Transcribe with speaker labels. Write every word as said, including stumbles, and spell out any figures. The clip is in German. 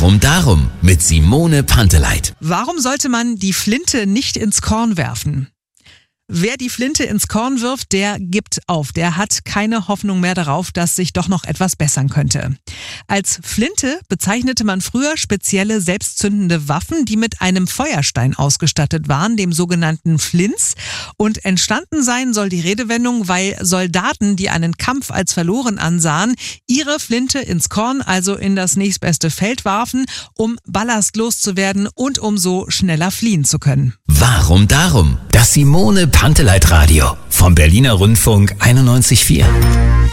Speaker 1: Warum darum? Mit Simone Panteleit.
Speaker 2: Warum sollte man die Flinte nicht ins Korn werfen? Wer die Flinte ins Korn wirft, der gibt auf. Der hat keine Hoffnung mehr darauf, dass sich doch noch etwas bessern könnte. Als Flinte bezeichnete man früher spezielle selbstzündende Waffen, die mit einem Feuerstein ausgestattet waren, dem sogenannten Flints. Und entstanden sein soll die Redewendung, weil Soldaten, die einen Kampf als verloren ansahen, ihre Flinte ins Korn, also in das nächstbeste Feld warfen, um ballastlos zu werden und um so schneller fliehen zu können.
Speaker 1: Warum darum? Das Simone Panteleit Radio vom Berliner Rundfunk einundneunzig Komma vier.